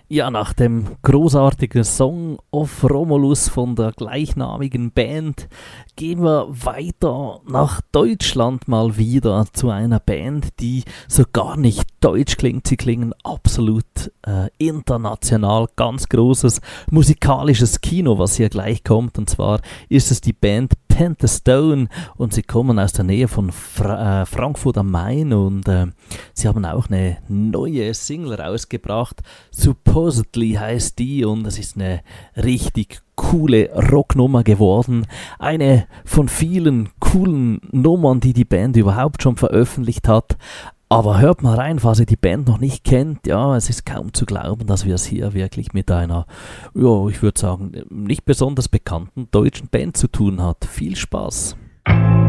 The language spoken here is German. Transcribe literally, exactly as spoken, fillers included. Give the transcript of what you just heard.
Ja, nach dem großartigen Song of Romulus von der gleichnamigen Band gehen wir weiter nach Deutschland mal wieder zu einer Band, die so gar nicht deutsch klingt. Sie klingen absolut äh, international, ganz großes musikalisches Kino, was hier gleich kommt. Und zwar ist es die Band Pentastone und sie kommen aus der Nähe von Fra- äh, Frankfurt am Main und äh, sie haben auch eine neue Single rausgebracht. Supposedly heißt die und es ist eine richtig coole Rocknummer geworden. Eine von vielen coolen Nummern, die die Band überhaupt schon veröffentlicht hat. Aber hört mal rein, falls ihr die Band noch nicht kennt. Ja, es ist kaum zu glauben, dass wir es hier wirklich mit einer, ja, ich würde sagen, nicht besonders bekannten deutschen Band zu tun hat. Viel Spaß!